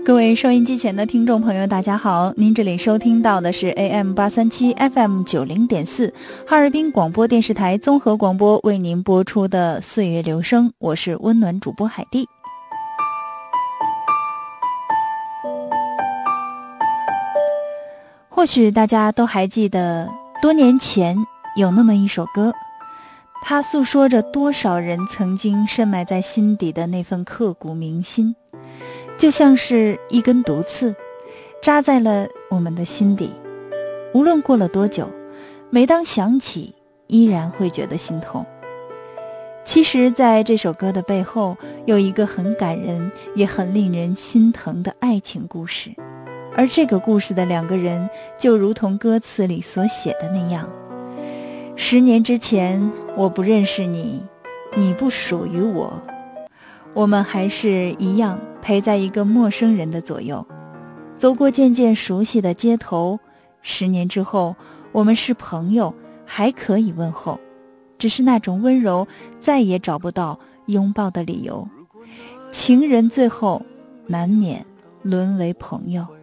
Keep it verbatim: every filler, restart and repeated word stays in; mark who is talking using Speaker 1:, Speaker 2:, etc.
Speaker 1: 各位收音机前的听众朋友大家好，您这里收听到的是 A M 八三七 F M 九零点四 哈尔滨广播电视台综合广播为您播出的岁月留声，我是温暖主播海蒂。或许大家都还记得，多年前有那么一首歌，它诉说着多少人曾经深埋在心底的那份刻骨铭心，就像是一根毒刺，扎在了我们的心底。无论过了多久，每当想起，依然会觉得心痛。其实在这首歌的背后，有一个很感人也很令人心疼的爱情故事，而这个故事的两个人就如同歌词里所写的那样，十年之前我不认识你，你不属于我，我们还是一样陪在一个陌生人的左右，走过渐渐熟悉的街头。十年之后，我们是朋友，还可以问候，只是那种温柔再也找不到拥抱的理由。情人最后难免沦为朋友。